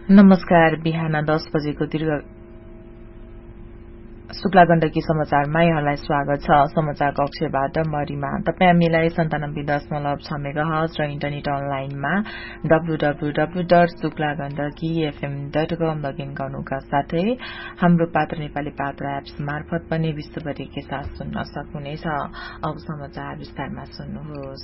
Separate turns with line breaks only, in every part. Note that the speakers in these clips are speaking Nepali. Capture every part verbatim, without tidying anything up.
नमस्कार। बिहान दस बजेको दीर्घ शुक्ला गण्डकी समाचारमा यहाँलाई स्वागत छ। समाचार कक्षबाट मरिमा। तपाईँ हामीलाई सन्तानब्बे दशमलव छ मेगाहर्ज र इन्टरनेट अनलाइनमा W W W dot Shukla Gandaki FM dot com login गर्नुका साथै हाम्रो पात्र नेपाली पात्र एप्स मार्फत पनि विश्वभरि के साथ सुन्न सक्नुहुनेछ। अब समाचार विस्तारमा सुन्नुहोस्।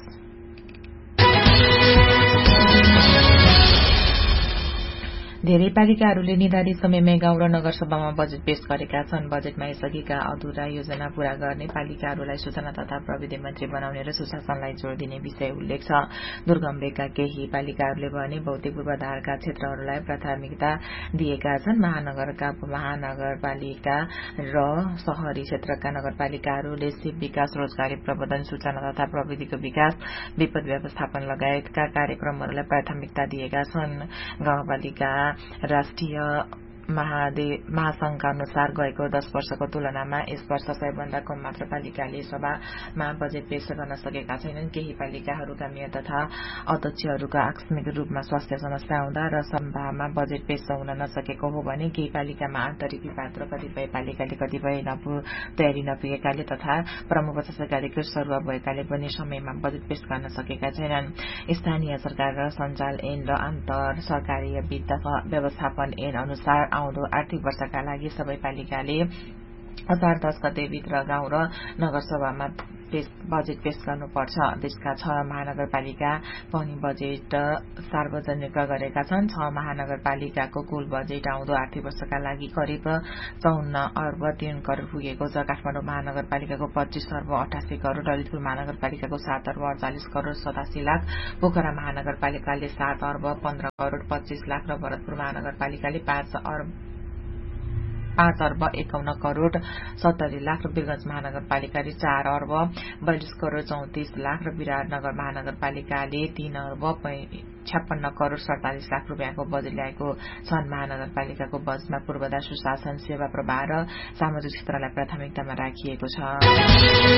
धेरै पालिकाहरूले निर्धारित समयमै गाउँ र नगरसभामा बजेट पेश गरेका छन्। बजेटमा यसअघिका अधुरा योजना पूरा गर्ने, पालिकाहरूलाई सूचना तथा प्रविधि मन्त्री बनाउने र सुशासनलाई जोड़ दिने विषय उल्लेख छ। दुर्गम भेगका केही पालिकाहरूले भने भौतिक पूर्वाधारका क्षेत्रहरूलाई प्राथमिकता दिएका छन्। महानगरका उपमहानगरपालिका र शहरी क्षेत्रका नगरपालिकाहरूले सिप विकास, रोजगारी प्रवर्धन, सूचना तथा प्रविधिको विकास, विपद व्यवस्थापन लगायतका कार्यक्रमहरूलाई प्राथमिकता दिएका छन्। गाउँपालिका राष्ट्रिय महासंघका अनुसार गएको दश वर्षको तुलनामा यस वर्ष सयभन्दा कम मात्र पालिकाले सभामा बजेट पेश गर्न सकेका छैनन्। केही पालिकाहरूका मेयर तथा अध्यक्षहरूका आकस्मिक रूपमा स्वास्थ्य समस्या आउँदा र सभामा बजेट पेश हुन नसकेको हो भने केही पालिकामा आन्तरिक विवाद र कतिपय पालिकाले कतिपय तयारी नपुगेकाले तथा प्रमुख प्रशासकले सरुवा भएकाले पनि समयमा बजेट पेश गर्न सकेका छैनन्। स्थानीय सरकार र सञ्जाल ऐन र अन्तर सरकारी वित्त व्यवस्थापन ऐन अनुसार आउँदो आर्थिक वर्षका लागि सबै पालिकाले असार दश गतेभित्र गाउँ र नगरसभामा बजेट पेश गर्नुपर्छ। देशका छ महानगरपालिका पनि बजेट सार्वजनिक गरेका छन्। छ महानगरपालिकाको कुल बजेट आउँदो आर्थिक वर्षका लागि करिब चौन्न अर्ब तीन करोड़ पुगेको छ। काठमाडौँ महानगरपालिकाको पच्चीस अर्ब अठासी करोड़, ललितपुर महानगरपालिकाको सात अर्ब अड़चालिस करोड़ सतासी लाख, पोखरा महानगरपालिकाले सात अर्ब पन्ध्र करोड़ पच्चीस लाख र भरतपुर महानगरपालिकाले पाँच अर्ब पाँच अर्ब एकाउन्न करोड़ सत्तरी लाख र वीरगंज महानगरपालिकाले चार अर्ब बयालिस करोड़ चौतिस लाख र विराटनगर महानगरपालिकाले तीन अर्ब छप्पन्न करोड़ सड़तालिस लाख रूपियाँको बजेट ल्याएको छन्। महानगरपालिकाको बजेटमा पूर्वाधार, सुशासन, सेवा प्रवाह र सामाजिक क्षेत्रलाई प्राथमिकतामा राखिएको छ।